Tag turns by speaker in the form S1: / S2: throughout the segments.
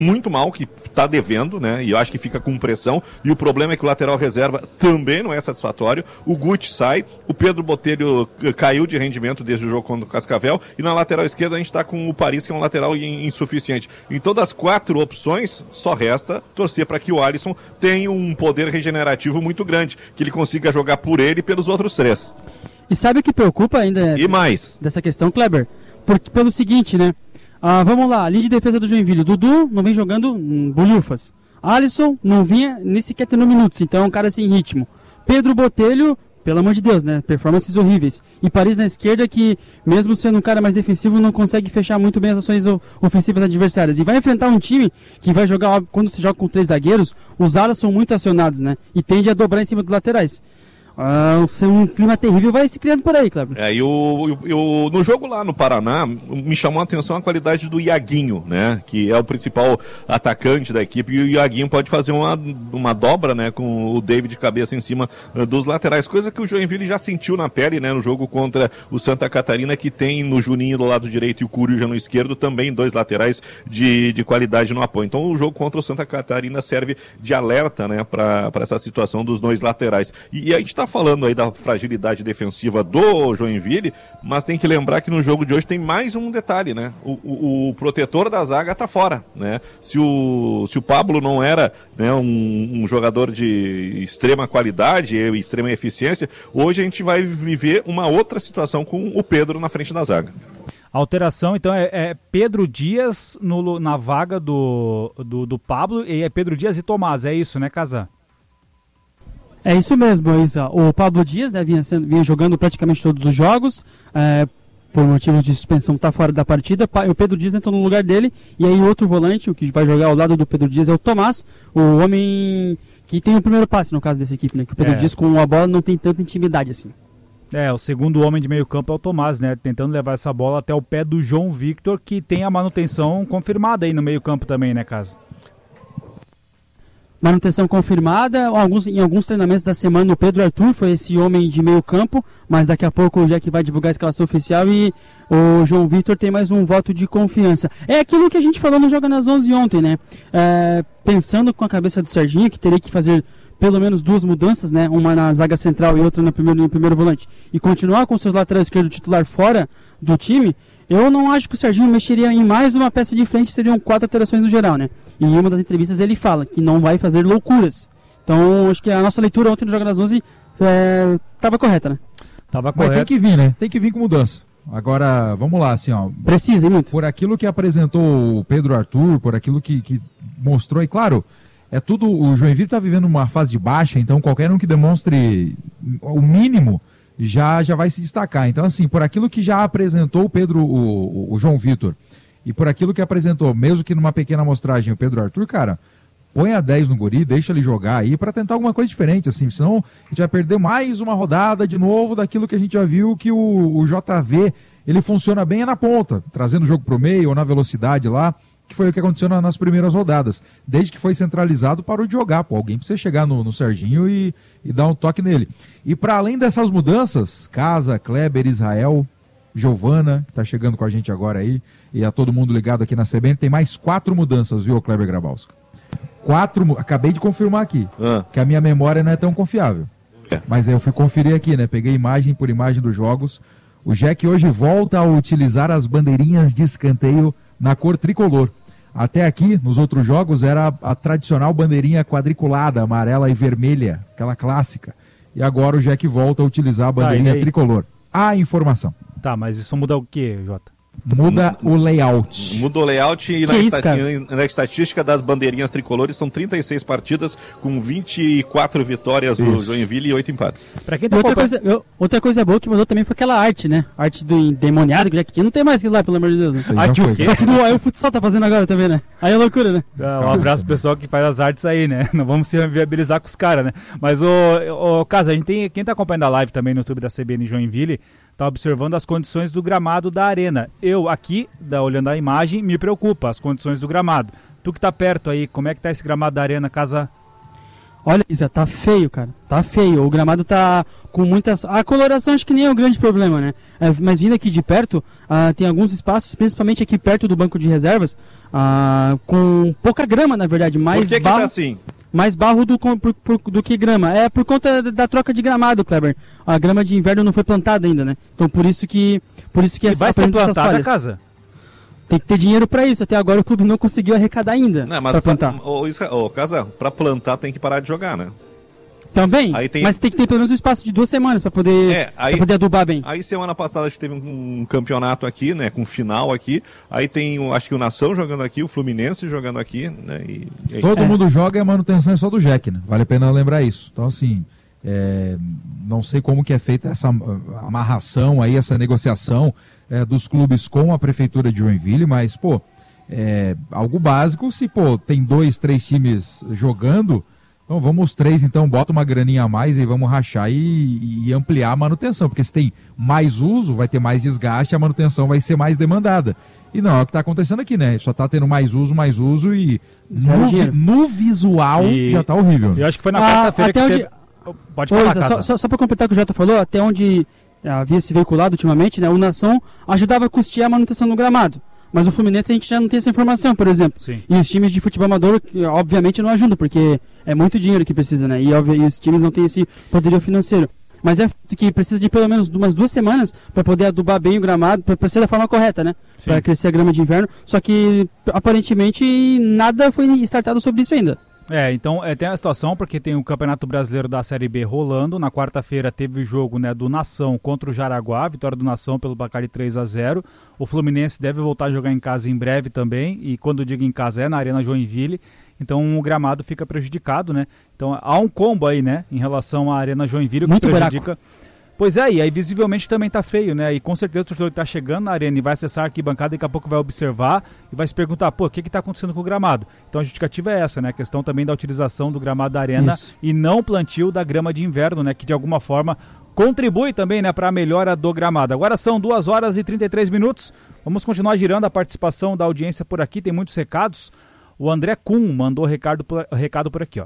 S1: muito mal, que está devendo, né? E eu acho que fica com pressão. E o problema é que o lateral reserva também não é satisfatório. O Guti sai, o Pedro Botelho caiu de rendimento desde o jogo contra o Cascavel. E na lateral esquerda a gente está com o Paris, que é um lateral insuficiente. Então, das 4 opções, só resta torcer para que o Alisson tenha um poder regenerativo muito grande, que ele consiga jogar por ele e pelos outros 3.
S2: E sabe o que preocupa ainda
S1: e mais
S2: dessa questão, Kleber? Pelo seguinte, né? Vamos lá, linha de defesa do Joinville. Dudu não vem jogando bolhufas. Alisson não vinha nem sequer tendo minutos, então é um cara sem ritmo. Pedro Botelho, pelo amor de Deus, né? Performances horríveis. E Paris na esquerda, que mesmo sendo um cara mais defensivo, não consegue fechar muito bem as ações ofensivas adversárias. E vai enfrentar um time que vai jogar, quando se joga com 3 zagueiros, os alas são muito acionados, né? E tende a dobrar em cima dos laterais. Um clima terrível vai se criando por aí, Cleber.
S1: No jogo lá no Paraná, me chamou a atenção a qualidade do Iaguinho, né? Que é o principal atacante da equipe, e o Iaguinho pode fazer uma dobra, né? Com o David de cabeça em cima dos laterais, coisa que o Joinville já sentiu na pele, né? No jogo contra o Santa Catarina, que tem no Juninho do lado direito e o Coruja no esquerdo, também 2 laterais de qualidade no apoio. Então o jogo contra o Santa Catarina serve de alerta, né? Para essa situação dos 2 laterais. E a gente está falando aí da fragilidade defensiva do Joinville, mas tem que lembrar que no jogo de hoje tem mais um detalhe, né? O protetor da zaga tá fora, né? Se o Pablo não era, né, um jogador de extrema qualidade e extrema eficiência, hoje a gente vai viver uma outra situação com o Pedro na frente da zaga.
S3: A alteração, então, é Pedro Dias na vaga do Pablo, e é Pedro Dias e Tomás, é isso, né, Casar?
S2: É isso mesmo, Isa. O Pablo Dias, né, vinha jogando praticamente todos os jogos, por motivo de suspensão está fora da partida. O Pedro Dias entrou no lugar dele, e aí o outro volante, o que vai jogar ao lado do Pedro Dias, é o Tomás, o homem que tem o primeiro passe no caso dessa equipe, né, que o Pedro Dias com a bola não tem tanta intimidade assim.
S3: O segundo homem de meio campo é o Tomás, né, tentando levar essa bola até o pé do João Victor, que tem a manutenção confirmada aí no meio campo também, né, Casa?
S2: Manutenção confirmada, em alguns treinamentos da semana o Pedro Arthur foi esse homem de meio campo, mas daqui a pouco o Jack vai divulgar a escalação oficial e o João Victor tem mais um voto de confiança. É aquilo que a gente falou no Joga nas 11 ontem, né? Pensando com a cabeça do Serginho, que teria que fazer pelo menos 2 mudanças, né? Uma na zaga central e outra no primeiro volante, e continuar com seus laterais esquerdo titular fora do time, eu não acho que o Serginho mexeria em mais uma peça de frente, seriam 4 alterações no geral, né? E em uma das entrevistas ele fala que não vai fazer loucuras. Então, acho que a nossa leitura ontem no Joga nas 11 estava correta, né?
S4: Tava correto. Mas tem que vir, né? Tem que vir com mudança. Agora, vamos lá, assim, ó.
S2: Precisa, hein, muito.
S4: Por aquilo que apresentou o Pedro Arthur, por aquilo que mostrou, e claro, o Joinville está vivendo uma fase de baixa, então qualquer um que demonstre o mínimo já vai se destacar. Então, assim, por aquilo que já apresentou o João Victor, e por aquilo que apresentou, mesmo que numa pequena amostragem, o Pedro Arthur, cara, põe a 10 no guri, deixa ele jogar aí para tentar alguma coisa diferente, assim, senão a gente vai perder mais uma rodada de novo daquilo que a gente já viu, que o JV, ele funciona bem na ponta, trazendo o jogo pro meio ou na velocidade lá, que foi o que aconteceu nas primeiras rodadas. Desde que foi centralizado, parou de jogar. Alguém precisa chegar no Serginho e dar um toque nele. E para além dessas mudanças, Casa, Kleber, Israel, Giovana, que está chegando com a gente agora aí, e a todo mundo ligado aqui na CBN, tem mais 4 mudanças, viu, Kleber Grabowska? 4, acabei de confirmar aqui, que a minha memória não é tão confiável. Mas eu fui conferir aqui, né? Peguei imagem por imagem dos jogos. O Jack hoje volta a utilizar as bandeirinhas de escanteio na cor tricolor. Até aqui, nos outros jogos, era a tradicional bandeirinha quadriculada, amarela e vermelha, aquela clássica. E agora o Jack volta a utilizar a bandeirinha tricolor. A informação.
S3: Tá, mas isso muda o quê, Jota?
S4: Muda o layout.
S1: Muda o layout e na estatística das bandeirinhas tricolores são 36 partidas com 24 vitórias do Joinville e 8 empates.
S2: Pra quem tá outra coisa boa que mudou também foi aquela arte, né? Arte do endemoniado, que aqui não tem mais aquilo lá, pelo amor de Deus. Né?
S3: Arte o quê?
S2: Só que o futsal tá fazendo agora também, né? Aí é loucura, né?
S3: Um abraço pro pessoal que faz as artes aí, né? Não vamos se viabilizar com os caras, né? Mas, Casa, a gente tem, quem tá acompanhando a live também no YouTube da CBN Joinville, tá observando as condições do gramado da arena. Eu aqui, olhando a imagem, me preocupa as condições do gramado. Tu que tá perto aí, como é que tá esse gramado da arena, Casa?
S2: Olha, Isa, tá feio, cara. Tá feio. O gramado tá com muitas... A coloração acho que nem é o grande problema, né? Mas vindo aqui de perto, tem alguns espaços, principalmente aqui perto do banco de reservas, com pouca grama, na verdade. Mais
S1: Por que
S2: barro,
S1: tá assim?
S2: Mais barro do que grama. É por conta da troca de gramado, Kleber. A grama de inverno não foi plantada ainda, né? Então por isso que
S3: vai ser plantada a casa?
S2: Tem que ter dinheiro para isso. Até agora o clube não conseguiu arrecadar ainda para plantar.
S1: Casa, para plantar tem que parar de jogar, né?
S2: Também, mas tem que ter pelo menos um espaço de 2 semanas para poder adubar bem.
S1: Aí semana passada a gente teve um campeonato aqui, né, com final aqui. Aí tem, acho que o Nação jogando aqui, o Fluminense jogando aqui, né?
S4: Todo mundo joga e a manutenção é só do Jack, né? Vale a pena lembrar isso. Então assim, não sei como que é feita essa amarração aí, essa negociação dos clubes com a prefeitura de Joinville, mas algo básico. Se tem 2, 3 times jogando, então vamos 3, então bota uma graninha a mais e vamos rachar e ampliar a manutenção, porque se tem mais uso, vai ter mais desgaste, a manutenção vai ser mais demandada. E não é o que está acontecendo aqui, né? Só está tendo mais uso e no visual já está horrível.
S3: Eu acho que foi na quarta-feira que teve... Pode falar,
S2: Só para completar o que o Jota falou, até onde havia se veiculado ultimamente, né? O Nação ajudava a custear a manutenção no gramado. Mas o Fluminense a gente já não tem essa informação, por exemplo.
S3: Sim.
S2: E os times de futebol amador, obviamente, não ajudam, porque é muito dinheiro que precisa, né? E os times não têm esse poderio financeiro. Mas que precisa de pelo menos umas 2 semanas para poder adubar bem o gramado, para ser da forma correta, né? Para crescer a grama de inverno. Só que, aparentemente, nada foi startado sobre isso ainda.
S3: Então tem a situação, porque tem o Campeonato Brasileiro da Série B rolando. Na quarta-feira teve o jogo, né, do Nação contra o Jaraguá, vitória do Nação pelo placar de 3-0. O Fluminense deve voltar a jogar em casa em breve também, e quando eu digo em casa é na Arena Joinville, então o gramado fica prejudicado, né? Então há um combo aí, né, em relação à Arena Joinville,
S2: muito
S3: que prejudica...
S2: Buraco.
S3: Pois é, e aí visivelmente também tá feio, né? E com certeza o torcedor que tá chegando na arena e vai acessar a arquibancada, daqui a pouco vai observar e vai se perguntar, o que tá acontecendo com o gramado? Então a justificativa é essa, né? A questão também da utilização do gramado da arena e não plantio da grama de inverno, né? Que de alguma forma contribui também, né, para a melhora do gramado. Agora são 2 horas e 33 minutos. Vamos continuar girando a participação da audiência por aqui, tem muitos recados. O André Kuhn mandou recado por aqui, ó.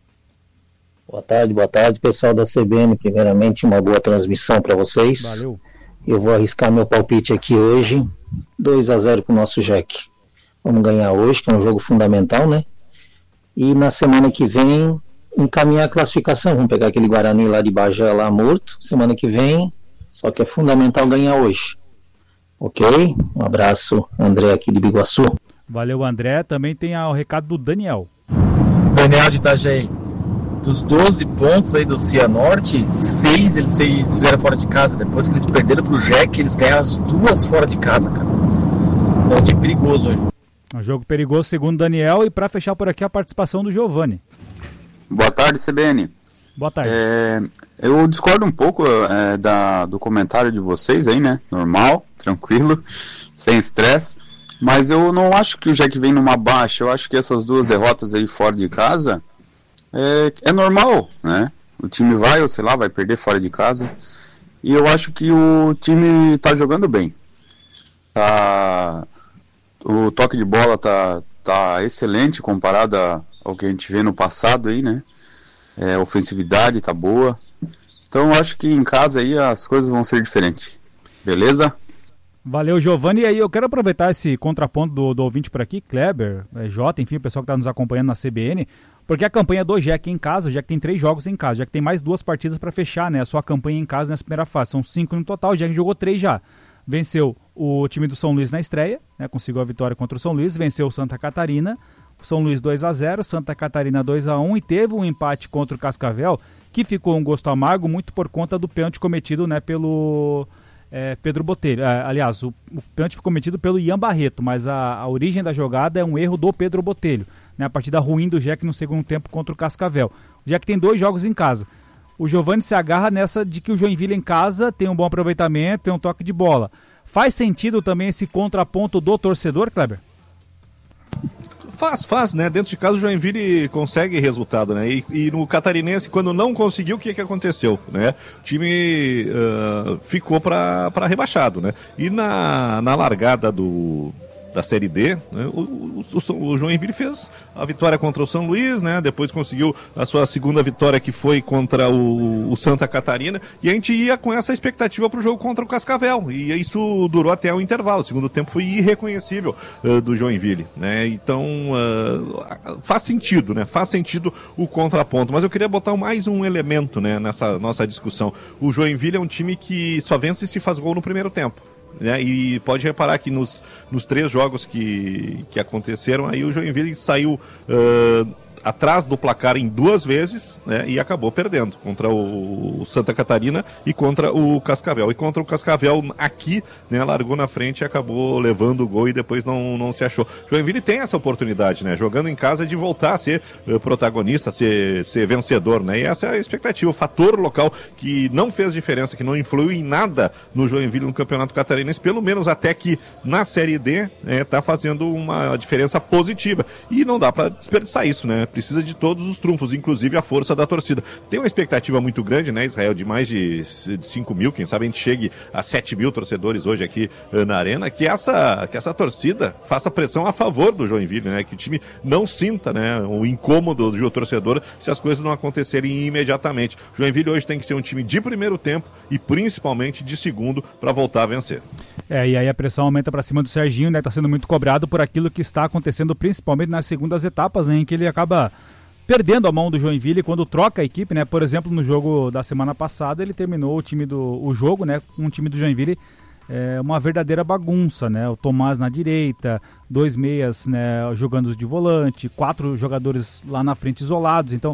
S5: Boa tarde, pessoal da CBN. Primeiramente, uma boa transmissão para vocês.
S3: Valeu.
S5: Eu vou arriscar meu palpite aqui hoje, 2-0 para o nosso Jack. Vamos ganhar hoje, que é um jogo fundamental, né? E na semana que vem, encaminhar a classificação. Vamos pegar aquele Guarani lá de Bagé, lá morto. Semana que vem, só que é fundamental ganhar hoje. Ok? Um abraço, André aqui de Biguaçu.
S3: Valeu, André. Também tem o recado do Daniel.
S6: Daniel de Itajaí. Dos 12 pontos aí do Cianorte, 6 eles fizeram fora de casa. Depois que eles perderam pro Jack, eles ganharam as 2 fora de casa, cara. Então é um time perigoso hoje.
S3: Um jogo perigoso, segundo Daniel. E para fechar por aqui, a participação do Giovani.
S7: Boa tarde, CBN.
S3: Boa tarde.
S7: Eu discordo um pouco do comentário de vocês aí, né? Normal, tranquilo, sem estresse. Mas eu não acho que o Jack vem numa baixa. Eu acho que essas 2 derrotas aí fora de casa é normal, né? O time vai perder fora de casa. E eu acho que o time tá jogando bem. O toque de bola tá excelente comparado ao que a gente vê no passado aí, né? A ofensividade tá boa. Então eu acho que em casa aí as coisas vão ser diferentes. Beleza?
S3: Valeu, Giovani. E aí eu quero aproveitar esse contraponto do ouvinte por aqui, Kleber, Jota, enfim, o pessoal que está nos acompanhando na CBN, porque a campanha do Jack em casa, o Jack tem 3 jogos em casa, o Jack tem mais 2 partidas para fechar, né, a sua campanha em casa nessa primeira fase, são 5 no total, o Jack jogou 3 já. Venceu o time do São Luís na estreia, né, conseguiu a vitória contra o São Luís, venceu o Santa Catarina, o São Luís 2-0, Santa Catarina 2-1 e teve um empate contra o Cascavel, que ficou um gosto amargo muito por conta do pênalti cometido, né, pelo... Pedro Botelho. Aliás, o pênalti foi cometido pelo Ian Barreto, mas a origem da jogada é um erro do Pedro Botelho, né? A partida ruim do Jack no segundo tempo contra o Cascavel. O Jack tem 2 jogos em casa. O Giovani se agarra nessa de que o Joinville em casa tem um bom aproveitamento, tem um toque de bola. Faz sentido também esse contraponto do torcedor, Kleber?
S1: Faz, né? Dentro de casa o Joinville consegue resultado, né? E no Catarinense, quando não conseguiu, o que aconteceu, né? O time ficou para rebaixado, né? E na largada do da Série D, né? O Joinville fez a vitória contra o São Luís, né? Depois conseguiu a sua segunda vitória, que foi contra o Santa Catarina, e a gente ia com essa expectativa para o jogo contra o Cascavel, e isso durou até o intervalo. O segundo tempo foi irreconhecível do Joinville, né? Então faz sentido, né? Faz sentido o contraponto, mas eu queria botar mais um elemento, né, nessa nossa discussão. O Joinville é um time que só vence se faz gol no primeiro tempo, né? E pode reparar que nos 3 jogos que aconteceram, aí o Joinville saiu atrás do placar em 2 vezes, né, e acabou perdendo contra o Santa Catarina e contra o Cascavel. E contra o Cascavel aqui, né, largou na frente e acabou levando o gol e depois não se achou. Joinville tem essa oportunidade, né, jogando em casa, de voltar a ser protagonista, ser vencedor, né, e essa é a expectativa. O fator local que não fez diferença, que não influiu em nada no Joinville no Campeonato Catarinense, pelo menos até que na Série D, tá fazendo uma diferença positiva. E não dá para desperdiçar isso, né? Precisa de todos os trunfos, inclusive a força da torcida. Tem uma expectativa muito grande, né, Israel, de mais de 5 mil, quem sabe a gente chegue a 7 mil torcedores hoje aqui na Arena, que essa torcida faça pressão a favor do Joinville, né, que o time não sinta, né, o incômodo do torcedor se as coisas não acontecerem imediatamente. O Joinville hoje tem que ser um time de primeiro tempo e principalmente de segundo para voltar a vencer.
S3: E aí a pressão aumenta para cima do Serginho, né, tá sendo muito cobrado por aquilo que está acontecendo, principalmente nas segundas etapas, né, em que ele acaba perdendo a mão do Joinville quando troca a equipe, né? Por exemplo, no jogo da semana passada, ele terminou o jogo, né, com um time do Joinville uma verdadeira bagunça, né? O Tomás na direita, 2 meias, né, jogando de volante, 4 jogadores lá na frente isolados. Então,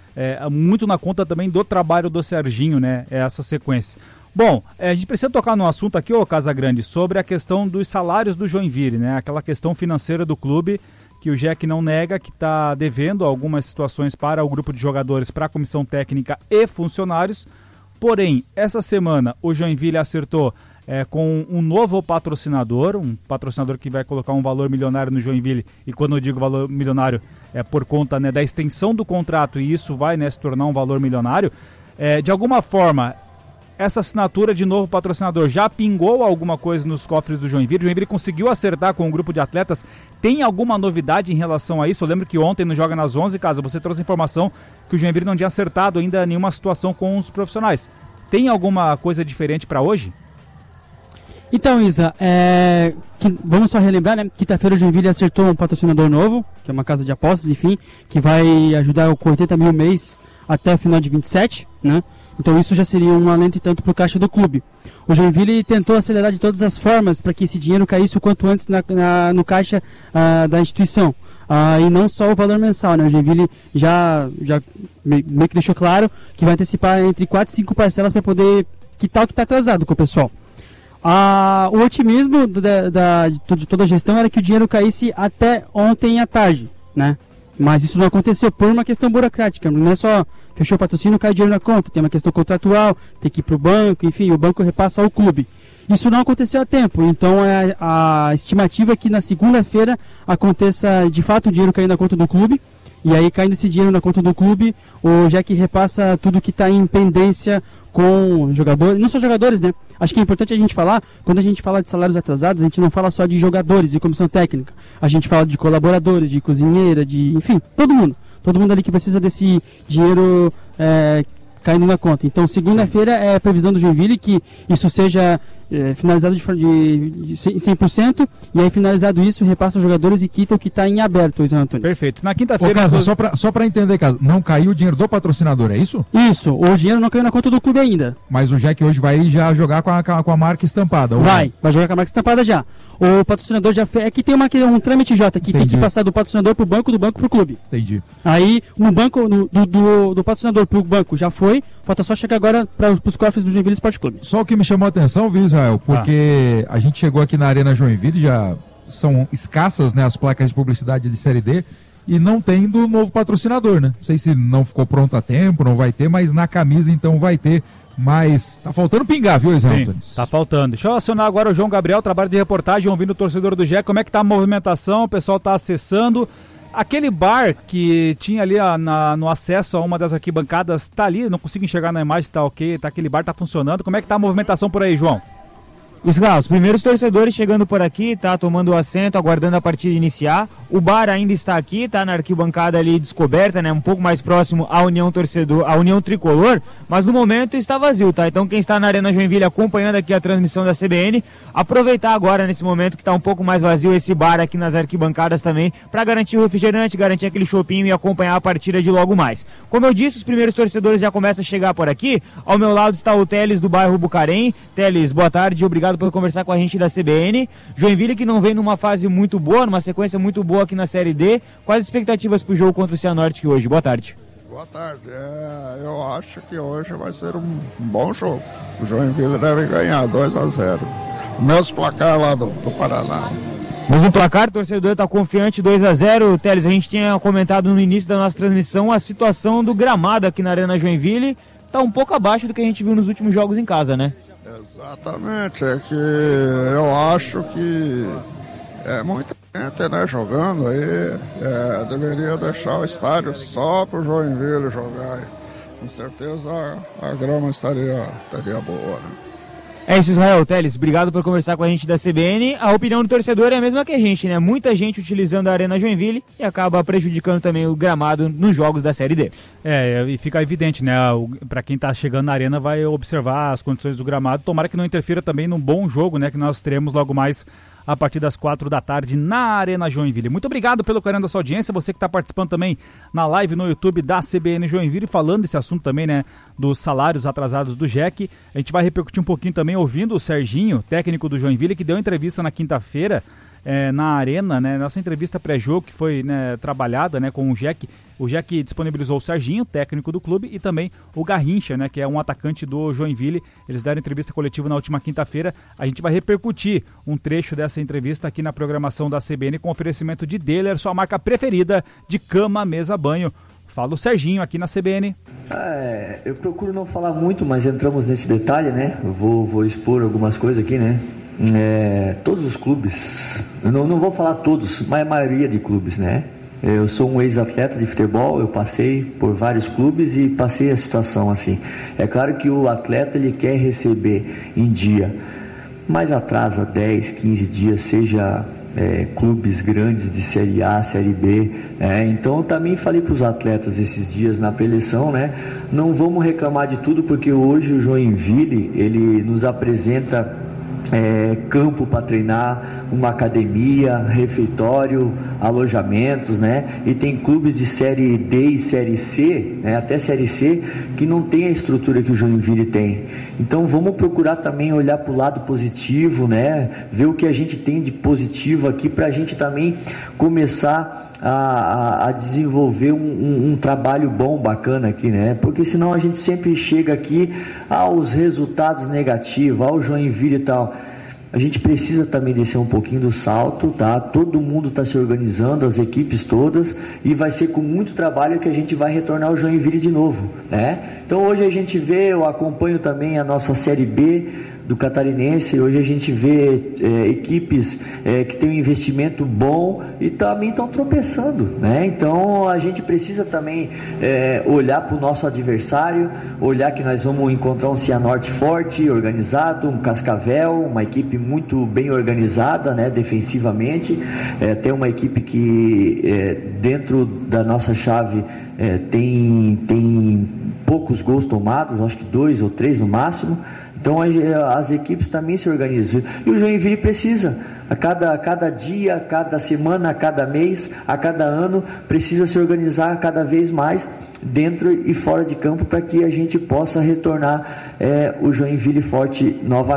S3: muito na conta também do trabalho do Serginho, né? Essa sequência. Bom, a gente precisa tocar num assunto aqui, Casagrande, sobre a questão dos salários do Joinville, né? Aquela questão financeira do clube, que o Jack não nega, que está devendo algumas situações para o grupo de jogadores, para a comissão técnica e funcionários. Porém, essa semana o Joinville acertou com um novo patrocinador, um patrocinador que vai colocar um valor milionário no Joinville, e quando eu digo valor milionário é por conta, né, da extensão do contrato, e isso vai, né, se tornar um valor milionário. De alguma forma, essa assinatura de novo patrocinador já pingou alguma coisa nos cofres do Joinville? O Joinville conseguiu acertar com um grupo de atletas? Tem alguma novidade em relação a isso? Eu lembro que ontem no Joga nas 11, Casa, você trouxe informação que o Joinville não tinha acertado ainda nenhuma situação com os profissionais. Tem alguma coisa diferente para hoje?
S2: Então, Isa, vamos só relembrar, né? Quinta-feira o Joinville acertou um patrocinador novo, que é uma casa de apostas, enfim, que vai ajudar com 80 mil mês até o final de 27, né? Então isso já seria um alento e tanto para o caixa do clube. O Joinville tentou acelerar de todas as formas para que esse dinheiro caísse o quanto antes no caixa da instituição. E não só o valor mensal, né? O Joinville já meio que deixou claro que vai antecipar entre 4 e 5 parcelas para poder quitar o que está atrasado com o pessoal. O otimismo de toda a gestão era que o dinheiro caísse até ontem à tarde, né? Mas isso não aconteceu por uma questão burocrática. Não é só fechou o patrocínio, cai o dinheiro na conta. Tem uma questão contratual, tem que ir para o banco, enfim, o banco repassa ao clube. Isso não aconteceu a tempo. Então a estimativa é que na segunda-feira aconteça de fato o dinheiro cair na conta do clube. E aí, caindo esse dinheiro na conta do clube, o Jack repassa tudo que está em pendência com jogadores, não só jogadores, né? Acho que é importante a gente falar, quando a gente fala de salários atrasados, a gente não fala só de jogadores e comissão técnica. A gente fala de colaboradores, de cozinheira, enfim, todo mundo. Todo mundo ali que precisa desse dinheiro caindo na conta. Então, segunda-feira é a previsão do Joinville que isso seja finalizado de 100%, e aí finalizado isso, repassa os jogadores e quita o que está em aberto, Ismael Antunes.
S3: Perfeito. Na quinta-feira...
S4: Casa, só para entender, Casa, não caiu o dinheiro do patrocinador, é isso?
S2: Isso, o dinheiro não caiu na conta do clube ainda.
S4: Mas o Jack hoje vai já jogar com a marca estampada.
S2: Vai jogar com a marca estampada já. O patrocinador já fez... É que tem um trâmite, Jota, que Entendi. Tem que passar do patrocinador pro banco, do banco pro clube.
S4: Entendi.
S2: Aí, no banco, do patrocinador pro banco já foi, falta só chegar agora para os cofres do Joinville Esporte Clube.
S4: Só o que me chamou a atenção, viu, Israel? Porque a gente chegou aqui na Arena Joinville, já são escassas, né, as placas de publicidade de Série D, e não tem do novo patrocinador, né? Não sei se não ficou pronto a tempo, não vai ter, mas na camisa então vai ter. Mas tá faltando pingar, viu, Israel?
S3: Sim, tá faltando. Deixa eu acionar agora o João Gabriel, trabalho de reportagem, ouvindo o torcedor do GE. Como é que tá a movimentação? O pessoal tá acessando. Aquele bar que tinha ali no acesso a uma das arquibancadas, tá ali, não consigo enxergar na imagem, tá ok, tá, aquele bar tá funcionando. Como é que tá a movimentação por aí, João?
S8: Os primeiros torcedores chegando por aqui, tá tomando o assento, aguardando a partida iniciar. O bar ainda está aqui, tá na arquibancada ali descoberta, né, um pouco mais próximo à União Tricolor, mas no momento está vazio, tá? Então quem está na Arena Joinville acompanhando aqui a transmissão da CBN, aproveitar agora nesse momento que está um pouco mais vazio esse bar aqui nas arquibancadas também, para garantir o refrigerante, garantir aquele chopinho e acompanhar a partida de logo mais. Como eu disse, os primeiros torcedores já começam a chegar por aqui. Ao meu lado está o Teles do bairro Bucarém. Teles, boa tarde, obrigado por conversar com a gente da CBN. Joinville que não vem numa fase muito boa, numa sequência muito boa aqui na Série D. Quais as expectativas para o jogo contra o Cianorte hoje? Boa tarde.
S9: Boa tarde. Eu acho que hoje vai ser um bom jogo. O Joinville deve ganhar 2-0. Meus placar lá do Paraná.
S8: Mesmo placar, o torcedor está confiante, 2-0. Teles, a gente tinha comentado no início da nossa transmissão a situação do gramado aqui na Arena Joinville. Está um pouco abaixo do que a gente viu nos últimos jogos em casa, né?
S9: Exatamente, é que eu acho que muita gente, né, jogando aí, deveria deixar o estádio só para o Joinville jogar. Com certeza a grama estaria boa, né?
S8: É isso, Israel. Teles, obrigado por conversar com a gente da CBN. A opinião do torcedor é a mesma que a gente, né? Muita gente utilizando a Arena Joinville e acaba prejudicando também o gramado nos jogos da Série D.
S3: E fica evidente, né? Para quem tá chegando na Arena vai observar as condições do gramado. Tomara que não interfira também num bom jogo, né? Que nós teremos logo mais a partir das 4 da tarde na Arena Joinville. Muito obrigado pelo carinho da sua audiência, você que está participando também na live no YouTube da CBN Joinville, falando desse assunto também, né, dos salários atrasados do Jack. A gente vai repercutir um pouquinho também ouvindo o Serginho, técnico do Joinville, que deu entrevista na quinta-feira na Arena, né, nossa entrevista pré-jogo que foi, né, trabalhada, né, com o Jack. O Jack disponibilizou o Serginho, técnico do clube, e também o Garrincha, né, que é um atacante do Joinville. Eles deram entrevista coletiva na última quinta-feira. A gente vai repercutir um trecho dessa entrevista aqui na programação da CBN com oferecimento de Deller, sua marca preferida de cama, mesa, banho. Fala o Serginho aqui na CBN.
S10: Eu procuro não falar muito, mas entramos nesse detalhe, né? Eu vou expor algumas coisas aqui, né? Todos os clubes, eu não vou falar todos, mas a maioria de clubes, né? Eu sou um ex-atleta de futebol, eu passei por vários clubes e passei a situação assim. É claro que o atleta ele quer receber em dia, mas atrasa 10, 15 dias, seja clubes grandes de Série A, Série B. Então eu também falei para os atletas esses dias na preleção, né? Não vamos reclamar de tudo, porque hoje o Joinville ele nos apresenta campo para treinar, uma academia, refeitório, alojamentos, né? E tem clubes de Série D e Série C, né? Até Série C, que não tem a estrutura que o Joinville tem. Então vamos procurar também olhar para o lado positivo, né? Ver o que a gente tem de positivo aqui para a gente também começar a desenvolver um trabalho bom, bacana aqui, né? Porque senão a gente sempre chega aqui aos resultados negativos, ao Joinville e tal. A gente precisa também descer um pouquinho do salto, tá? Todo mundo está se organizando, as equipes todas, e vai ser com muito trabalho que a gente vai retornar ao Joinville de novo, né? Então hoje a gente vê, eu acompanho também a nossa Série B do Catarinense. Hoje a gente vê equipes que têm um investimento bom e também estão tropeçando, né? Então a gente precisa também olhar para o nosso adversário, olhar que nós vamos encontrar um Cianorte forte, organizado, um Cascavel, uma equipe muito bem organizada, né, defensivamente. Tem uma equipe que dentro da nossa chave tem poucos gols tomados, acho que 2 ou 3 no máximo. Então as equipes também se organizam. E o Joinville precisa, a cada dia, a cada semana, a cada mês, a cada ano, precisa se organizar cada vez mais dentro e fora de campo para que a gente possa retornar o Joinville forte novamente.